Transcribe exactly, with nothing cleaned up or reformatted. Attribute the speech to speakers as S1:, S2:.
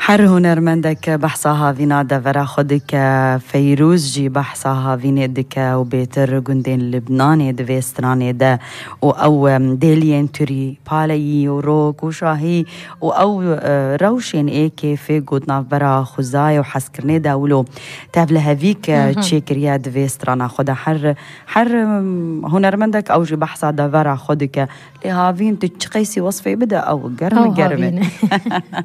S1: حر هنرمندك بحصها فينا دفرا خودك فيروز جي بحصها فينا دك وبيتر جندين لبناني دفيستراني دا او ديلين توري بالي وروك وشاهي او روشين ايكي في قدنا برا خزاي وحسكرني دا ولو تابل هذيك تشيكريا دفيسترانا خدا حر حر هنرمندك او جي بحصها دفرا خودك لهافين تشقيسي وصفي بدا او قرم قرمه